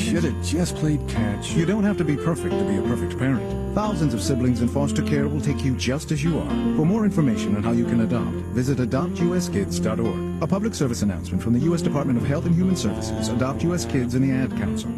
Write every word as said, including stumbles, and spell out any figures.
should have just played catch. You don't have to be perfect to be a perfect parent. Thousands of siblings in foster care will take you just as you are. For more information on how you can adopt, visit adopt u s kids dot org. A public service announcement from the U S Department of Health and Human Services, Adopt U S Kids, and the Ad Council.